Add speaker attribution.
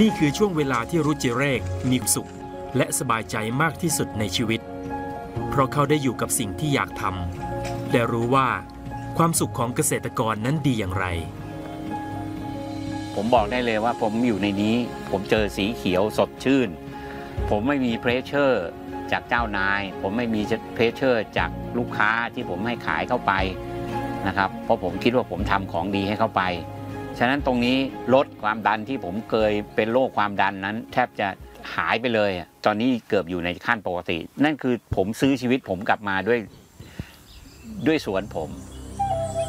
Speaker 1: นี่คือช่วงเวลาที่รุจิเรกมีสุขและสบายใจมากที่สุดในชีวิตเพราะเขาได้อยู่กับสิ่งที่อยากทำและรู้ว่าความสุขของเกษตรกรนั้นดีอย่างไร
Speaker 2: ผมบอกได้เลยว่าผมอยู่ในนี้ผมเจอสีเขียวสดชื่นผมไม่มีเพรสเชอร์จากเจ้านายผมไม่มีเพรสเชอร์จากลูกค้าที่ผมให้ขายเข้าไปนะครับเพราะผมคิดว่าผมทำของดีให้เข้าไปฉะนั้นตรงนี้ลดความดันที่ผมเคยเป็นโรคความดันนั้นแทบจะหายไปเลยตอนนี้เกือบอยู่ในขั้นปกตินั่นคือผมซื้อชีวิตผมกลับมาด้วยสวนผม